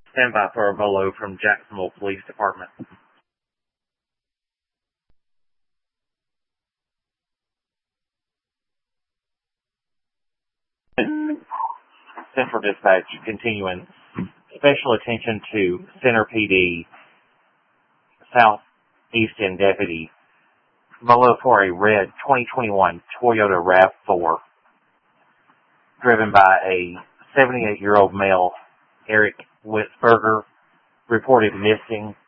Stand by for a Volo from Jacksonville Police Department. Central Dispatch continuing. Special attention to Center PD Southeastern Deputy. Volo for a red 2021 Toyota RAV4 driven by a 78-year-old male, Eric Witzberger, reported missing